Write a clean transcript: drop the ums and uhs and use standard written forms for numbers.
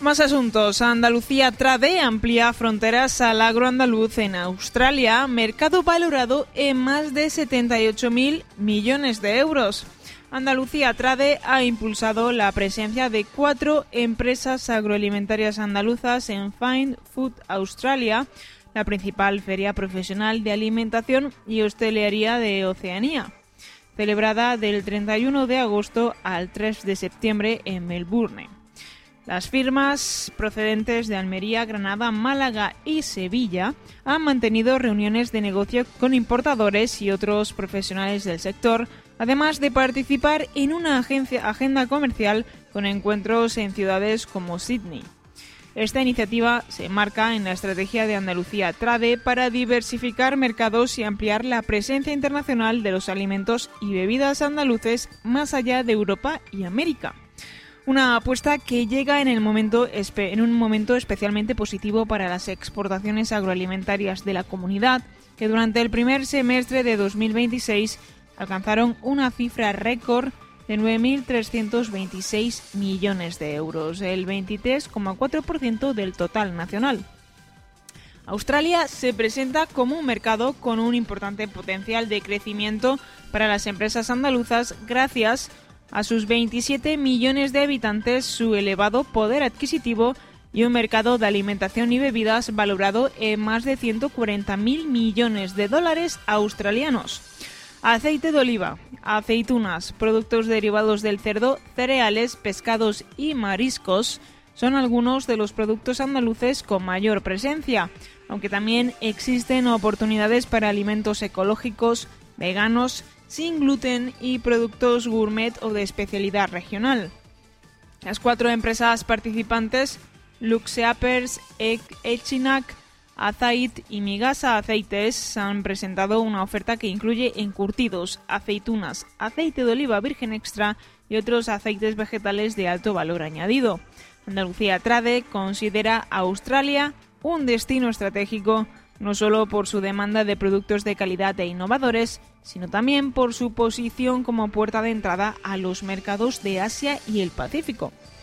Más asuntos. Andalucía Trade amplía fronteras al agro andaluz en Australia, mercado valorado en más de 78.000 millones de euros. Andalucía Trade ha impulsado la presencia de 4 empresas agroalimentarias andaluzas en Find Food Australia, la principal feria profesional de alimentación y hostelería de Oceanía, celebrada del 31 de agosto al 3 de septiembre en Melbourne. Las firmas procedentes de Almería, Granada, Málaga y Sevilla han mantenido reuniones de negocio con importadores y otros profesionales del sector, además de participar en una agenda comercial con encuentros en ciudades como Sydney. Esta iniciativa se enmarca en la estrategia de Andalucía Trade para diversificar mercados y ampliar la presencia internacional de los alimentos y bebidas andaluces más allá de Europa y América. Una apuesta que llega en un momento especialmente positivo para las exportaciones agroalimentarias de la comunidad, que durante el primer semestre de 2026 alcanzaron una cifra récord de 9.326 millones de euros, el 23,4% del total nacional. Australia se presenta como un mercado con un importante potencial de crecimiento para las empresas andaluzas gracias a sus 27 millones de habitantes, su elevado poder adquisitivo y un mercado de alimentación y bebidas valorado en más de 140.000 millones de dólares australianos. Aceite de oliva, aceitunas, productos derivados del cerdo, cereales, pescados y mariscos son algunos de los productos andaluces con mayor presencia, aunque también existen oportunidades para alimentos ecológicos, veganos, sin gluten y productos gourmet o de especialidad regional. Las 4 empresas participantes, Luxeapers, Echinac, Azait y Migasa Aceites, han presentado una oferta que incluye encurtidos, aceitunas, aceite de oliva virgen extra y otros aceites vegetales de alto valor añadido. Andalucía Trade considera a Australia un destino estratégico no solo por su demanda de productos de calidad e innovadores, sino también por su posición como puerta de entrada a los mercados de Asia y el Pacífico.